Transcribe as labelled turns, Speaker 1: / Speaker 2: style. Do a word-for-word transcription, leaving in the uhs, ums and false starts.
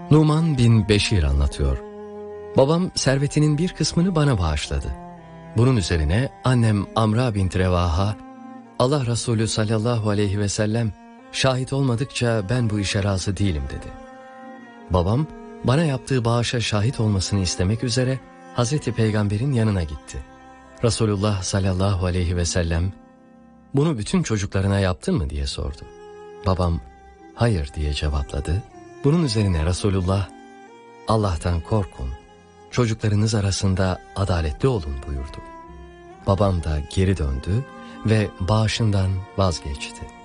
Speaker 1: Numan bin Beşir anlatıyor. Babam servetinin bir kısmını bana bağışladı. Bunun üzerine annem Amra bint Revaha, Allah Resulü sallallahu aleyhi ve sellem şahit olmadıkça ben bu işe razı değilim dedi. Babam bana yaptığı bağışa şahit olmasını istemek üzere Hazreti Peygamber'in yanına gitti. Resulullah sallallahu aleyhi ve sellem, bunu bütün çocuklarına yaptın mı diye sordu. Babam hayır diye cevapladı. Bunun üzerine Resulullah, Allah'tan korkun, çocuklarınız arasında adaletli olun buyurdu. Babam da geri döndü ve bağışından vazgeçti.